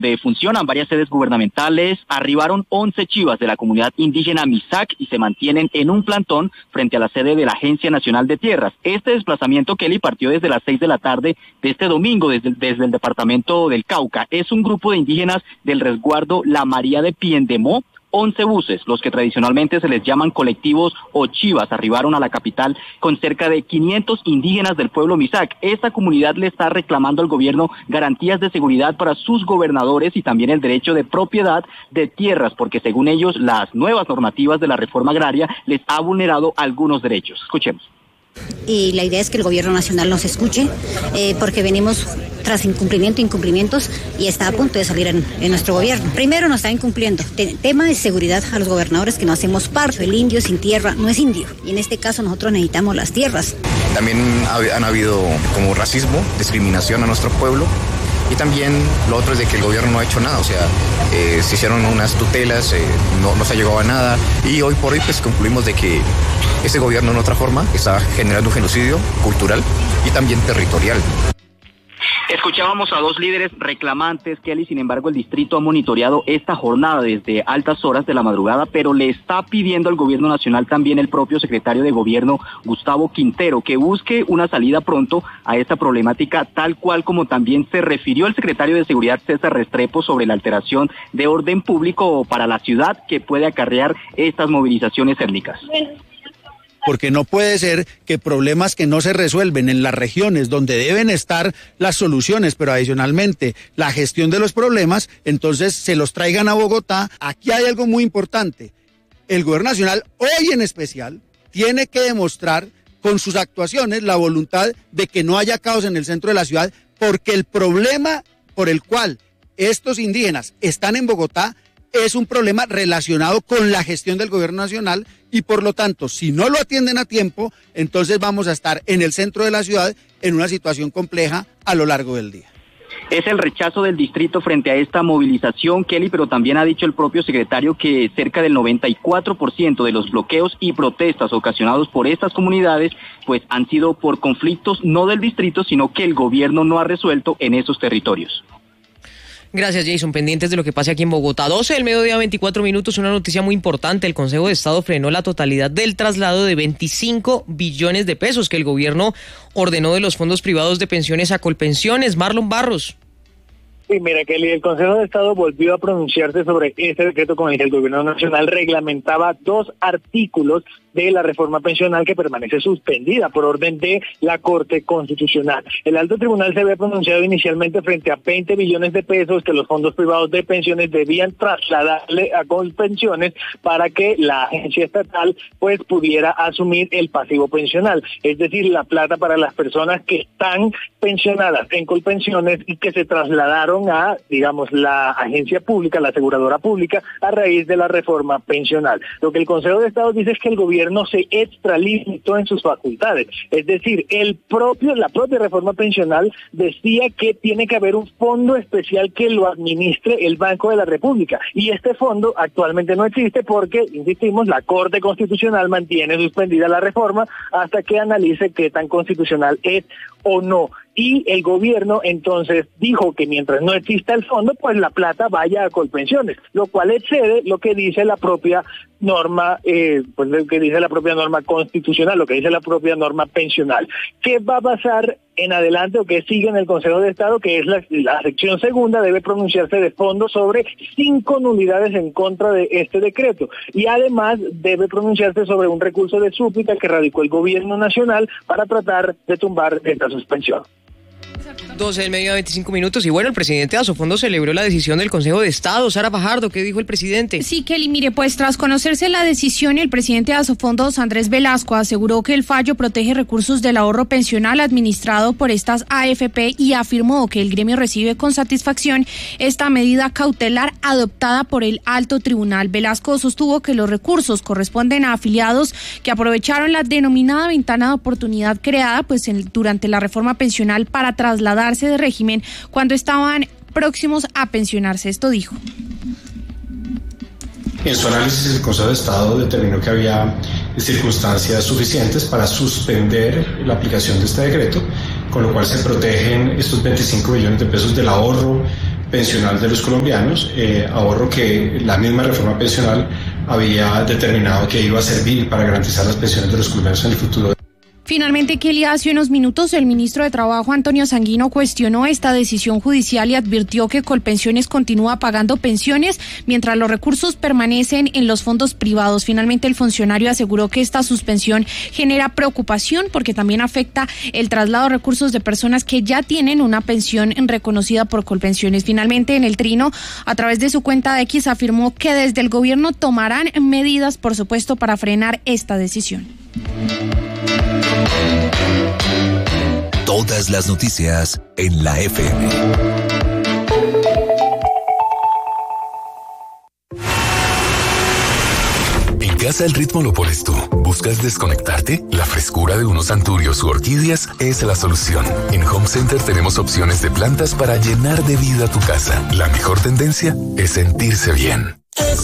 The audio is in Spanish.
funcionan varias sedes gubernamentales, arribaron 11 chivas de la comunidad indígena Misak y se mantienen en un plantón frente a la sede de la Agencia Nacional de Tierras. Este desplazamiento, Kelly, partió desde las 6 de la tarde de este domingo desde el departamento del Cauca. Es un grupo de indígenas del resguardo La María de Piendemó. 11 buses, los que tradicionalmente se les llaman colectivos o chivas, arribaron a la capital con cerca de 500 indígenas del pueblo Misak. Esta comunidad le está reclamando al gobierno garantías de seguridad para sus gobernadores y también el derecho de propiedad de tierras, porque según ellos las nuevas normativas de la reforma agraria les ha vulnerado algunos derechos. Escuchemos. Y la idea es que el gobierno nacional nos escuche, porque venimos tras incumplimientos y está a punto de salir en nuestro gobierno. Primero nos está incumpliendo. Tema de seguridad a los gobernadores que no hacemos parte. El indio sin tierra no es indio. Y en este caso nosotros necesitamos las tierras. También han habido como racismo, discriminación a nuestro pueblo. Y también lo otro es de que el gobierno no ha hecho nada, o sea, se hicieron unas tutelas, no se ha llegado a nada. Y hoy por hoy pues concluimos de que este gobierno en otra forma está generando un genocidio cultural y también territorial. Escuchábamos a dos líderes reclamantes, Kelly. Sin embargo, el distrito ha monitoreado esta jornada desde altas horas de la madrugada, pero le está pidiendo al gobierno nacional también el propio secretario de gobierno, Gustavo Quintero, que busque una salida pronto a esta problemática, tal cual como también se refirió el secretario de Seguridad, César Restrepo, sobre la alteración de orden público para la ciudad que puede acarrear estas movilizaciones étnicas. Porque no puede ser que problemas que no se resuelven en las regiones donde deben estar las soluciones, pero adicionalmente la gestión de los problemas, entonces se los traigan a Bogotá. Aquí hay algo muy importante. El gobierno nacional, hoy en especial, tiene que demostrar con sus actuaciones la voluntad de que no haya caos en el centro de la ciudad, porque el problema por el cual estos indígenas están en Bogotá es un problema relacionado con la gestión del gobierno nacional y por lo tanto, si no lo atienden a tiempo, entonces vamos a estar en el centro de la ciudad en una situación compleja a lo largo del día. Es el rechazo del distrito frente a esta movilización, Kelly, pero también ha dicho el propio secretario que cerca del 94% de los bloqueos y protestas ocasionados por estas comunidades pues han sido por conflictos no del distrito, sino que el gobierno no ha resuelto en esos territorios. Gracias, Jason. Pendientes de lo que pase aquí en Bogotá. 12 del mediodía, 24 minutos. Una noticia muy importante. El Consejo de Estado frenó la totalidad del traslado de 25 billones de pesos que el gobierno ordenó de los fondos privados de pensiones a Colpensiones. Marlon Barros. Sí, mira, Kelly, el Consejo de Estado volvió a pronunciarse sobre este decreto con el que el gobierno nacional reglamentaba 2 artículos de la reforma pensional que permanece suspendida por orden de la Corte Constitucional. El alto tribunal se había pronunciado inicialmente frente a 20 billones de pesos que los fondos privados de pensiones debían trasladarle a Colpensiones para que la agencia estatal pues pudiera asumir el pasivo pensional, es decir, la plata para las personas que están pensionadas en Colpensiones y que se trasladaron a, digamos, la agencia pública, la aseguradora pública, a raíz de la reforma pensional. Lo que el Consejo de Estado dice es que el gobierno se extralimitó en sus facultades, es decir, la propia reforma pensional decía que tiene que haber un fondo especial que lo administre el Banco de la República, y este fondo actualmente no existe porque, insistimos, la Corte Constitucional mantiene suspendida la reforma hasta que analice qué tan constitucional es o no. Y el gobierno entonces dijo que mientras no exista el fondo, pues la plata vaya a Colpensiones, lo cual excede lo que dice la propia norma, pues lo que dice la propia norma constitucional, lo que dice la propia norma pensional. ¿Qué va a pasar en adelante o qué sigue en el Consejo de Estado? Que es la sección segunda, debe pronunciarse de fondo sobre 5 nulidades en contra de este decreto, y además debe pronunciarse sobre un recurso de súplica que radicó el gobierno nacional para tratar de tumbar esta suspensión. 12 del mediodía, 25 minutos. Y bueno, el presidente de Asofondo celebró la decisión del Consejo de Estado. Sara Fajardo, ¿qué dijo el presidente? Sí, Kelly, mire, pues tras conocerse la decisión, el presidente de Asofondo, Andrés Velasco, aseguró que el fallo protege recursos del ahorro pensional administrado por estas AFP y afirmó que el gremio recibe con satisfacción esta medida cautelar adoptada por el Alto Tribunal. Velasco sostuvo que los recursos corresponden a afiliados que aprovecharon la denominada ventana de oportunidad creada durante la reforma pensional para trasladarse de régimen cuando estaban próximos a pensionarse. Esto dijo. En su análisis, el Consejo de Estado determinó que había circunstancias suficientes para suspender la aplicación de este decreto, con lo cual se protegen estos 25 billones de pesos del ahorro pensional de los colombianos, ahorro que la misma reforma pensional había determinado que iba a servir para garantizar las pensiones de los colombianos en el futuro. Finalmente, Kelly, hace unos minutos el ministro de Trabajo, Antonio Sanguino, cuestionó esta decisión judicial y advirtió que Colpensiones continúa pagando pensiones mientras los recursos permanecen en los fondos privados. Finalmente, el funcionario aseguró que esta suspensión genera preocupación porque también afecta el traslado de recursos de personas que ya tienen una pensión reconocida por Colpensiones. Finalmente, en el Trino, a través de su cuenta de X, afirmó que desde el gobierno tomarán medidas, por supuesto, para frenar esta decisión. Todas las noticias en la FM. En casa el ritmo lo pones tú. ¿Buscas desconectarte? La frescura de unos anturios u orquídeas es la solución. En Home Center tenemos opciones de plantas para llenar de vida tu casa. La mejor tendencia es sentirse bien.